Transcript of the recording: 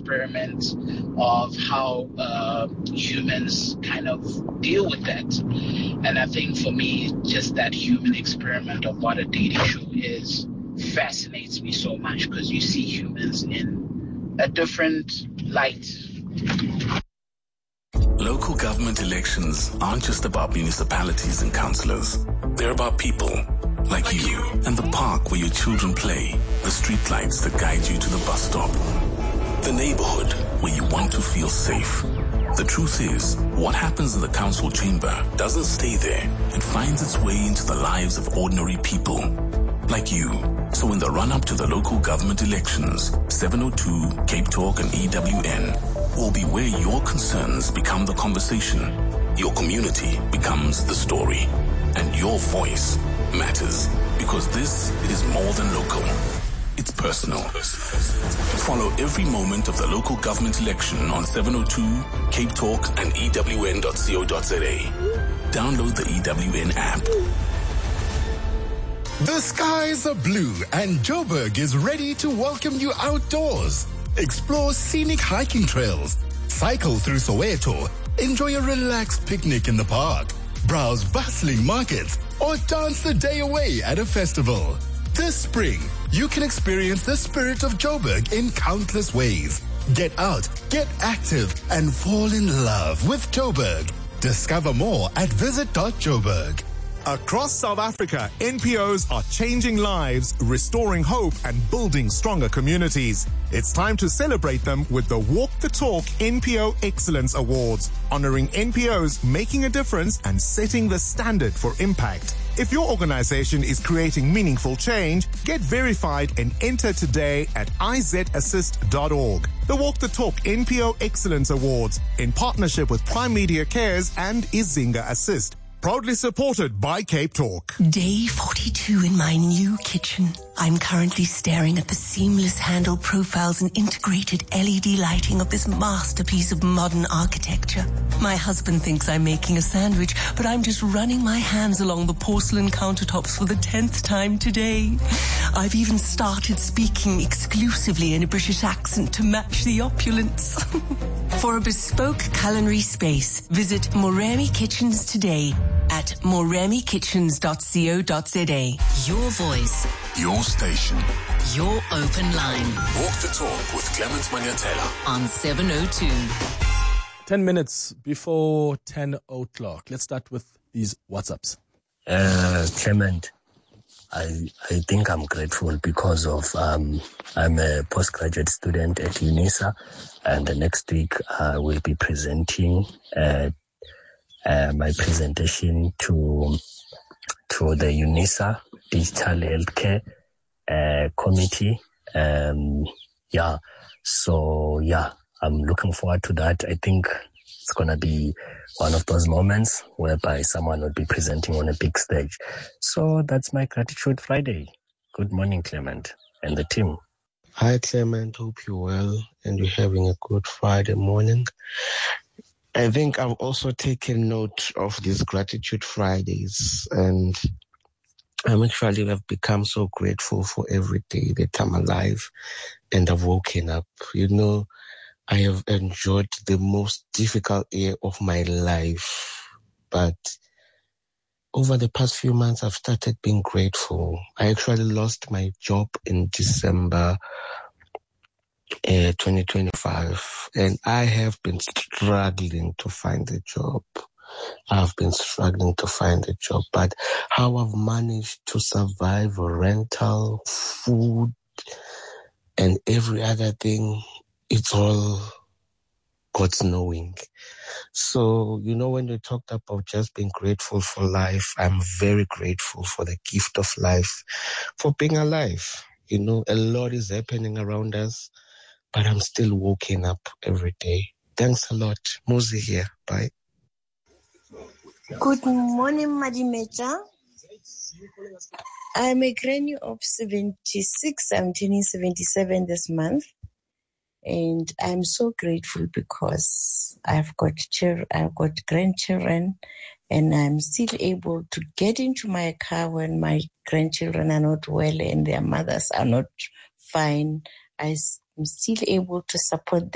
experiment of how humans kind of deal with that. And I think for me, just that human experiment of what a dating show is fascinates me so much, because you see humans in a different light. Local government elections aren't just about municipalities and councillors. They're about people like you, and the park where your children play, the street lights that guide you to the bus stop, the neighborhood where you want to feel safe. The truth is, what happens in the council chamber doesn't stay there. It finds its way into the lives of ordinary people like you. So in the run-up to the local government elections, 702, Cape Talk and EWN will be where your concerns become the conversation, your community becomes the story, and your voice matters, because this is more than local. It's personal. Follow every moment of the local government election on 702, Cape Talk and EWN.co.za. Download the EWN app. The skies are blue and Joburg is ready to welcome you outdoors. Explore scenic hiking trails, cycle through Soweto, enjoy a relaxed picnic in the park, browse bustling markets, or dance the day away at a festival. This spring, you can experience the spirit of Joburg in countless ways. Get out, get active, and fall in love with Joburg. Discover more at visit.joburg. Across South Africa, NPOs are changing lives, restoring hope, and building stronger communities. It's time to celebrate them with the Walk the Talk NPO Excellence Awards, honoring NPOs making a difference and setting the standard for impact. If your organization is creating meaningful change, get verified and enter today at izassist.org. The Walk the Talk NPO Excellence Awards, in partnership with Prime Media Cares and Izinga Assist. Proudly supported by Cape Talk. Day 42 in my new kitchen. I'm currently staring at the seamless handle profiles and integrated LED lighting of this masterpiece of modern architecture. My husband thinks I'm making a sandwich, but I'm just running my hands along the porcelain countertops for the 10th time today. I've even started speaking exclusively in a British accent to match the opulence. For a bespoke culinary space, visit Moremi Kitchens today at moremikitchens.co.za. Your voice. Your station. Your open line. Walk the Talk with Clement Manyatela on 702. 10 minutes before 10 o'clock. Let's start with these WhatsApps. Clement, I think I'm grateful because of I'm a postgraduate student at UNISA, and the next week I will be presenting my presentation to the UNISA Digital Healthcare Committee. I'm looking forward to that. I think it's going to be one of those moments whereby someone will be presenting on a big stage. So that's my Gratitude Friday. Good morning, Clement and the team. Hi, Clement. Hope you're well and you're having a good Friday morning. I think I've also taken note of these Gratitude Fridays, and I'm actually have become so grateful for every day that I'm alive and I've woken up. You know, I have enjoyed the most difficult year of my life, but over the past few months, I've started being grateful. I actually lost my job in December 2025, and I have been struggling to find a job. But how I've managed to survive rental, food, and every other thing, it's all God's knowing. So, you know, when you talked about just being grateful for life, I'm very grateful for the gift of life, for being alive. You know, a lot is happening around us, but I'm still waking up every day. Thanks a lot. Muzi here. Bye. Good morning, Madimeja. I'm a granny of 76. I'm turning 77 this month. And I'm so grateful because I've got grandchildren, and I'm still able to get into my car when my grandchildren are not well and their mothers are not fine. I'm still able to support them.